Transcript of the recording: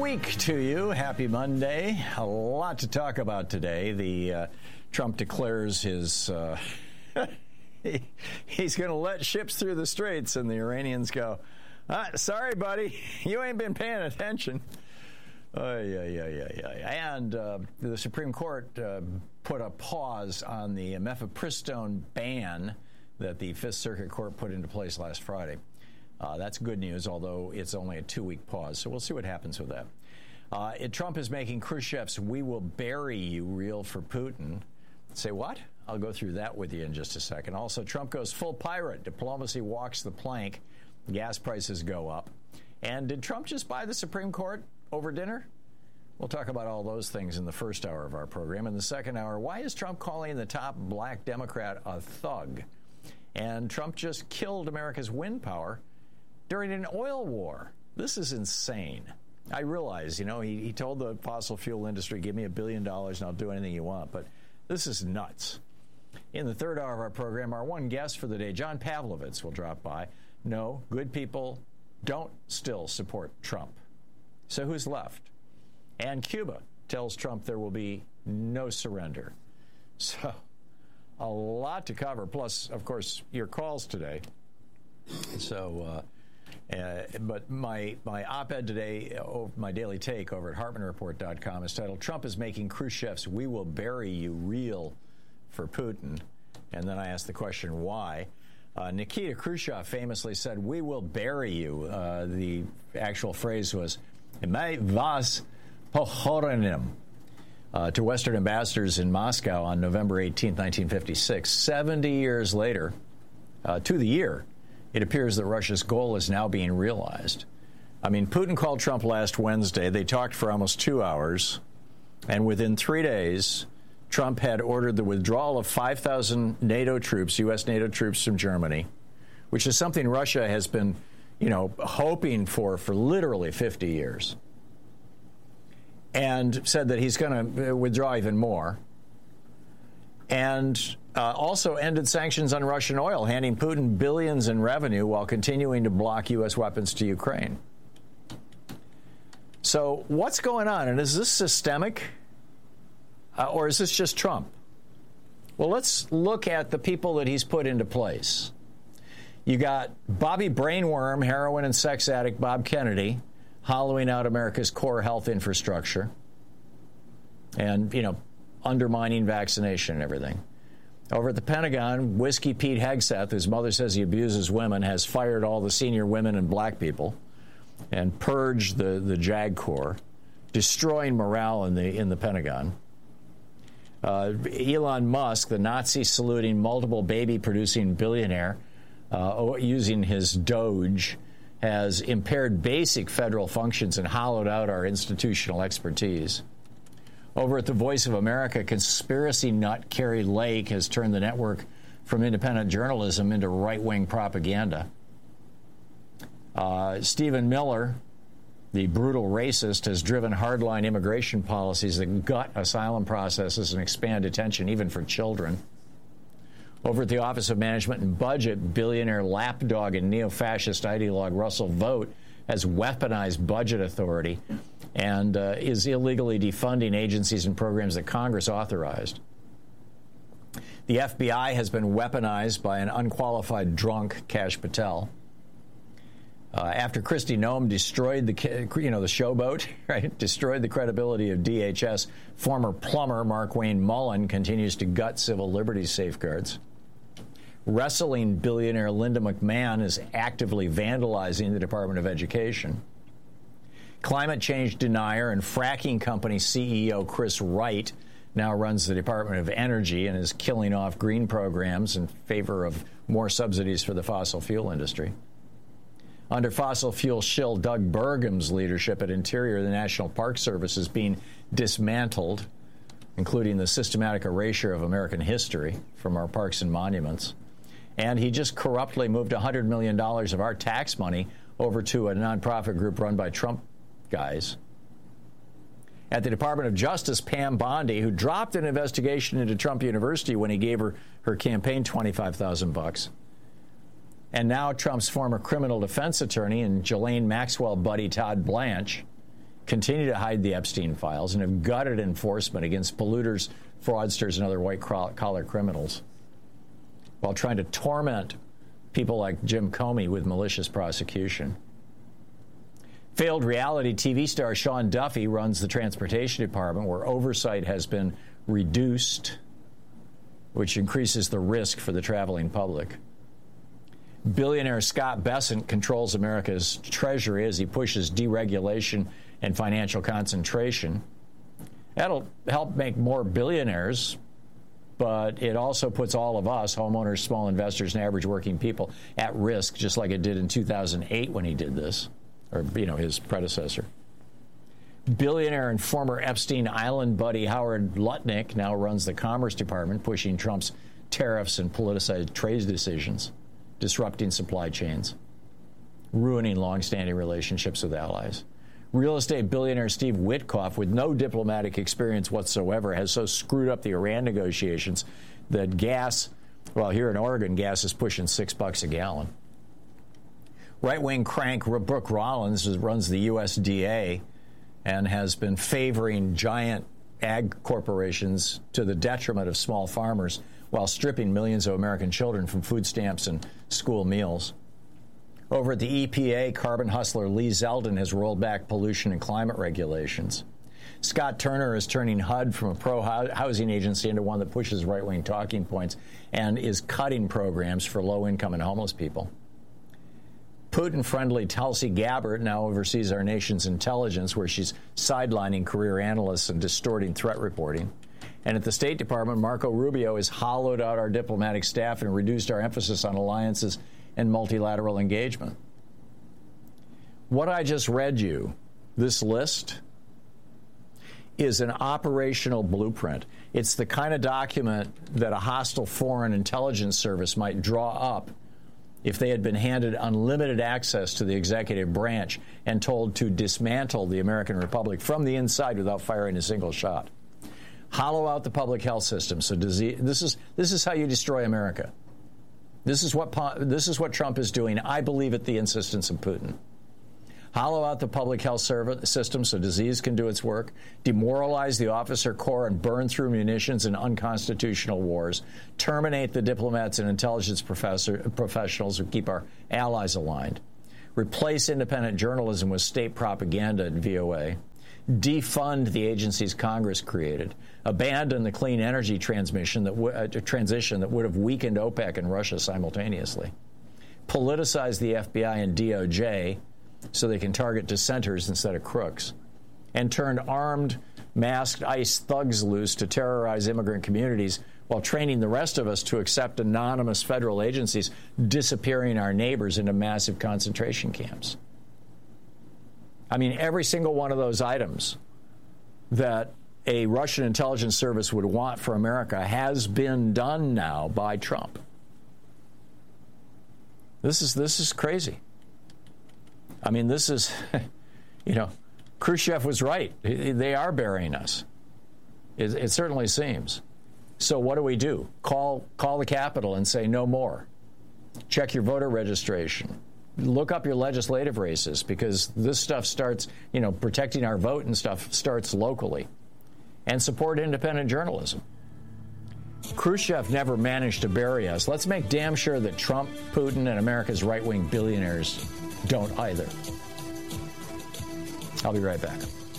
week to you. Happy Monday. A lot to talk about today. Trump declares his he's going to let ships through the straits, and the Iranians go, sorry, buddy, you ain't been paying attention. And the Supreme Court put a pause on the mifepristone ban that the Fifth Circuit Court put into place last Friday. That's good news, although it's only a 2-week pause. So we'll see what happens with that. Trump is making Khrushchev's "we will bury you" real for Putin. Say what? I'll go through that with you in just a second. Also, Trump goes full pirate. Diplomacy walks the plank. Gas prices go up. And did Trump just buy the Supreme Court over dinner? We'll talk about all those things in the first hour of our program. In the second hour, why is Trump calling the top black Democrat a thug? And Trump just killed America's wind power during an oil war. This is insane. I realize, he told the fossil fuel industry, give me $1 billion and I'll do anything you want. But this is nuts. In the third hour of our program, our one guest for the day, John Pavlovitz, will drop by. No, good people don't still support Trump. So who's left? And Cuba tells Trump there will be no surrender. So a lot to cover. Plus, of course, your calls today. So, but my op-ed today, my daily take over at HartmannReport.com is titled, "Trump is making Khrushchev's 'we will bury you' real for Putin." And then I asked the question, why? Nikita Khrushchev famously said, "We will bury you." The actual phrase was, "My vas pochoronim," to Western ambassadors in Moscow on November 18, 1956. 70 years later, to the year, it appears that Russia's goal is now being realized. I mean, Putin called Trump last Wednesday. They talked for almost 2 hours. And within 3 days, Trump had ordered the withdrawal of 5,000 NATO troops, U.S. NATO troops from Germany, which is something Russia has been, hoping for literally 50 years. And said that he's going to withdraw even more. And also ended sanctions on Russian oil, handing Putin billions in revenue while continuing to block U.S. weapons to Ukraine. So what's going on? And is this systemic? Or is this just Trump? Well, let's look at the people that he's put into place. You got Bobby Brainworm, heroin and sex addict Bob Kennedy, hollowing out America's core health infrastructure and, undermining vaccination and everything. Over at the Pentagon, Whiskey Pete Hegseth, whose mother says he abuses women, has fired all the senior women and black people and purged the JAG Corps, destroying morale in the Pentagon. Elon Musk, the Nazi-saluting, multiple baby-producing billionaire, using his Doge, has impaired basic federal functions and hollowed out our institutional expertise. Over at the Voice of America, conspiracy nut Carrie Lake has turned the network from independent journalism into right-wing propaganda. Stephen Miller, the brutal racist, has driven hardline immigration policies that gut asylum processes and expand detention even for children. Over at the Office of Management and Budget, billionaire lapdog and neo-fascist ideologue Russell Vought has weaponized budget authority and is illegally defunding agencies and programs that Congress authorized. The FBI has been weaponized by an unqualified drunk, Kash Patel. After Kristi Noem destroyed the showboat, right? Destroyed the credibility of DHS, former plumber Markwayne Mullen continues to gut civil liberties safeguards. Wrestling billionaire Linda McMahon is actively vandalizing the Department of Education. Climate change denier and fracking company CEO Chris Wright now runs the Department of Energy and is killing off green programs in favor of more subsidies for the fossil fuel industry. Under fossil fuel shill Doug Burgum's leadership at Interior, the National Park Service is being dismantled, including the systematic erasure of American history from our parks and monuments. And he just corruptly moved $100 million of our tax money over to a nonprofit group run by Trump guys. At the Department of Justice, Pam Bondi, who dropped an investigation into Trump University when he gave her campaign $25,000. And now Trump's former criminal defense attorney and Ghislaine Maxwell buddy Todd Blanche continue to hide the Epstein files, and have gutted enforcement against polluters, fraudsters, and other white-collar criminals, while trying to torment people like Jim Comey with malicious prosecution. Failed reality TV star Sean Duffy runs the transportation department, where oversight has been reduced, which increases the risk for the traveling public. Billionaire Scott Bessent controls America's treasury as he pushes deregulation and financial concentration. That'll help make more billionaires, but it also puts all of us, homeowners, small investors, and average working people, at risk, just like it did in 2008 when he did this, or, his predecessor. Billionaire and former Epstein Island buddy Howard Lutnick now runs the Commerce Department, pushing Trump's tariffs and politicized trade decisions, disrupting supply chains, ruining long-standing relationships with allies. Real estate billionaire Steve Witkoff, with no diplomatic experience whatsoever, has so screwed up the Iran negotiations that gas, well, here in Oregon, gas is pushing $6 a gallon. Right-wing crank Brooke Rollins runs the USDA and has been favoring giant ag corporations to the detriment of small farmers, while stripping millions of American children from food stamps and school meals. Over at the EPA, carbon hustler Lee Zeldin has rolled back pollution and climate regulations. Scott Turner is turning HUD from a pro-housing agency into one that pushes right-wing talking points and is cutting programs for low-income and homeless people. Putin-friendly Tulsi Gabbard now oversees our nation's intelligence, where she's sidelining career analysts and distorting threat reporting. And at the State Department, Marco Rubio has hollowed out our diplomatic staff and reduced our emphasis on alliances and multilateral engagement. What I just read you, this list, is an operational blueprint. It's the kind of document that a hostile foreign intelligence service might draw up if they had been handed unlimited access to the executive branch and told to dismantle the American Republic from the inside without firing a single shot. Hollow out the public health system. So this is how you destroy America. This is what Trump is doing, I believe, at the insistence of Putin. Hollow out the public health system so disease can do its work. Demoralize the officer corps and burn through munitions in unconstitutional wars. Terminate the diplomats and intelligence professionals who keep our allies aligned. Replace independent journalism with state propaganda at VOA. Defund the agencies Congress created, abandon the clean energy transition that would have weakened OPEC and Russia simultaneously, politicize the FBI and DOJ so they can target dissenters instead of crooks, and turn armed, masked ICE thugs loose to terrorize immigrant communities while training the rest of us to accept anonymous federal agencies disappearing our neighbors into massive concentration camps. I mean, every single one of those items that a Russian intelligence service would want for America has been done now by Trump. This is crazy. I mean, this is, Khrushchev was right. They are burying us. It certainly seems. So what do? Call the Capitol and say no more. Check your voter registration. Look up your legislative races, because this stuff starts, protecting our vote and stuff starts locally. And support independent journalism. Khrushchev never managed to bury us. Let's make damn sure that Trump, Putin, and America's right-wing billionaires don't either. I'll be right back.